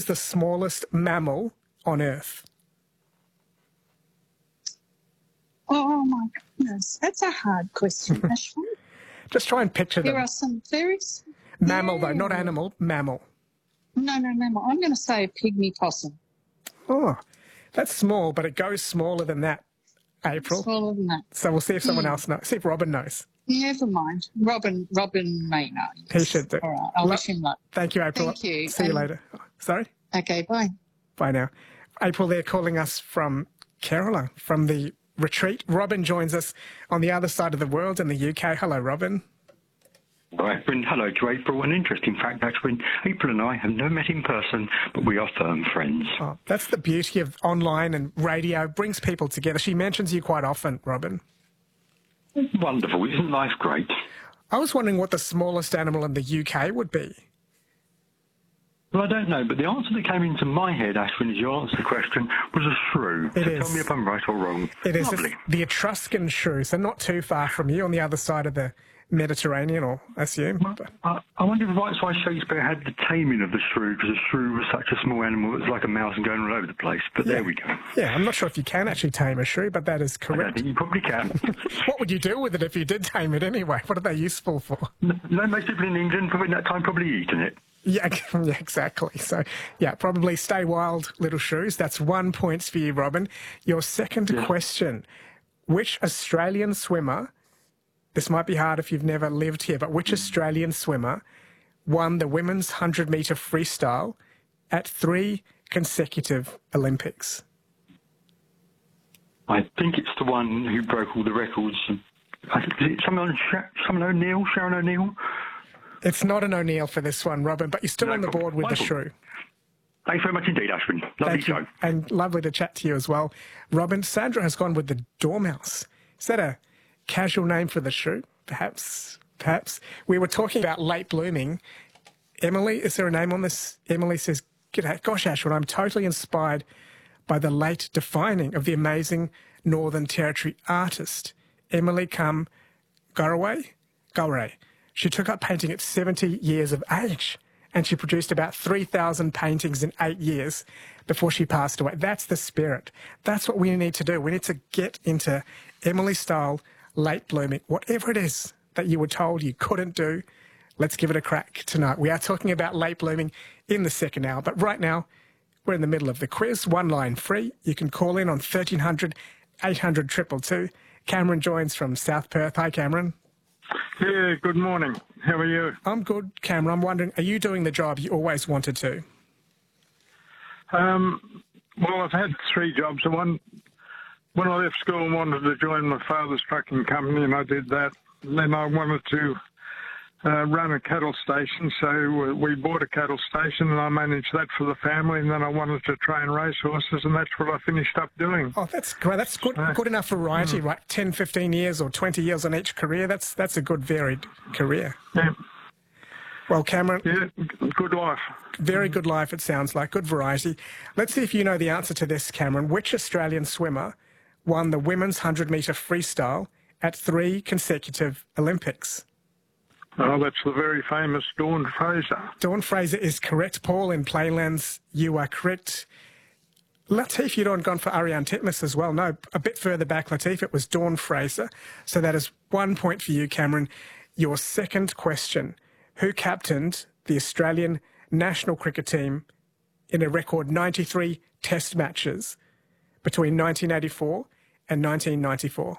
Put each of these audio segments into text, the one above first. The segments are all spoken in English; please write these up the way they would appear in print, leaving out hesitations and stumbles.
is the smallest mammal on Earth? Oh, my goodness. That's a hard question, Ashwin. Just try and picture them. There are some very... Mammal, though, not animal, mammal. No, mammal. I'm going to say a pygmy possum. Oh, that's small, but it goes smaller than that, April. Smaller than that. So we'll see if someone else knows. See if Robin knows. Never mind. Robin may know. He should do. All right. I'll wish him luck. Thank you, April. Thank you. See you later. Sorry? Okay, bye. Bye now. April, they're calling us from Kerala, from the retreat. Robin joins us on the other side of the world in the UK. Hello, Robin. Hello to April. An interesting fact, actually, April and I have never met in person, but we are firm friends. Oh, that's the beauty of online and radio. It brings people together. She mentions you quite often, Robin. Wonderful. Isn't life great? I was wondering what the smallest animal in the UK would be. Well, I don't know, but the answer that came into my head, Ashwin, as you answered the question, was a shrew. It so is. Tell me if I'm right or wrong. It is. Lovely. It's the Etruscan shrew, so not too far from you, on the other side of the Mediterranean, or I assume. Well, I wonder if that's why Shakespeare had the taming of the shrew, because the shrew was such a small animal, it was like a mouse and going all over the place. But there we go. Yeah, I'm not sure if you can actually tame a shrew, but that is correct. I don't think you probably can. What would you do with it if you did tame it anyway? What are they useful for? No, most people in England, probably in that time, probably eaten it. Yeah, exactly. So, yeah, probably stay wild, little shrews. That's 1 point for you, Robin. Your second question. Which Australian swimmer, this might be hard if you've never lived here, but which Australian swimmer won the women's 100-metre freestyle at 3 consecutive Olympics? I think it's the one who broke all the records. Is it someone O'Neill, Sharon O'Neill? It's not an O'Neill for this one, Robin, but you're still on the board with the shrew. Thanks very much indeed, Ashwin. Lovely show. And lovely to chat to you as well. Robin, Sandra has gone with the dormouse. Is that a casual name for the shrew? Perhaps. We were talking about late blooming. Emily, is there a name on this? Emily says, "G'day. Gosh, Ashwin, I'm totally inspired by the late defining of the amazing Northern Territory artist, Emily Garaway. She took up painting at 70 years of age, and she produced about 3,000 paintings in 8 years before she passed away. That's the spirit. That's what we need to do. We need to get into Emily-style late blooming. Whatever it is that you were told you couldn't do, let's give it a crack tonight. We are talking about late blooming in the second hour, but right now we're in the middle of the quiz. 1 line free. You can call in on 1300 800 222. Cameron joins from South Perth. Hi, Cameron. Yeah, good morning. How are you? I'm good, Cameron. I'm wondering, are you doing the job you always wanted to? Well, I've had 3 jobs. When I left school and wanted to join my father's trucking company, and I did that. And then I wanted to run a cattle station, so we bought a cattle station, and I managed that for the family. And then I wanted to train racehorses, and that's what I finished up doing. Oh, that's great. That's good enough variety, right? 10, 15 years or 20 years on each career. That's a good varied career. Yeah. Well, Cameron. Yeah, good life. Very good life, it sounds like. Good variety. Let's see if you know the answer to this, Cameron. Which Australian swimmer won the women's 100-metre freestyle at 3 consecutive Olympics? Oh, that's the very famous Dawn Fraser. Dawn Fraser is correct. Paul in Plainlands, you are correct. Latif, you'd gone for Ariane Titmus as well. No, a bit further back, Latif, it was Dawn Fraser. So that is 1 point for you, Cameron. Your second question. Who captained the Australian national cricket team in a record 93 test matches between 1984 and 1994?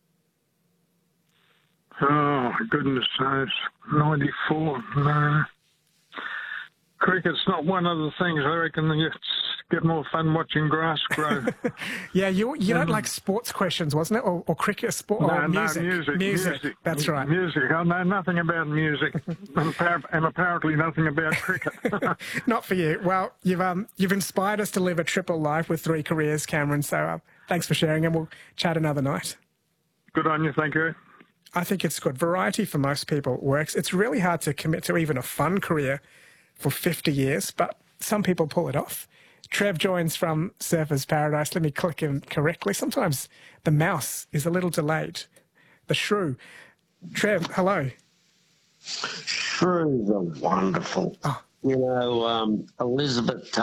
Oh, goodness knows. 94. No. Cricket's not one of the things I reckon you get more fun watching grass grow. Yeah, you don't like sports questions, wasn't it? Or cricket, sport, or music? No, music. That's right. Music. I know nothing about music and apparently nothing about cricket. Not for you. Well, you've inspired us to live a triple life with 3 careers, Cameron, so thanks for sharing, and we'll chat another night. Good on you, thank you. I think it's good. Variety for most people works. It's really hard to commit to even a fun career for 50 years, but some people pull it off. Trev joins from Surfers Paradise. Let me click him correctly. Sometimes the mouse is a little delayed. The shrew. Trev, hello. Shrews are wonderful. Oh. You know, Elizabeth